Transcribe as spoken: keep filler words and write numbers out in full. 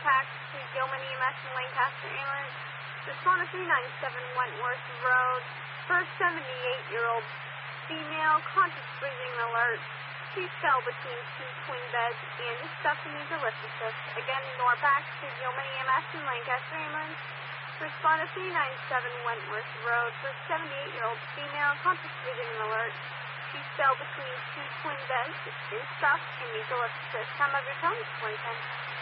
Norpax to Gilman E M S and Lancaster Ambulance. Respond to three ninety-seven Wentworth Road for a seventy-eight-year-old female, conscious breathing alert. She fell between two twin beds and is stuffed and needs a lift assist. Again, Norpax to Gilman E M S and Lancaster Ambulance. Respond to three ninety-seven Wentworth Road for a seventy-eight-year-old female, conscious breathing alert. She fell between two twin beds, is stuffed, and needs a lift assist. Time of your tone, twenty ten.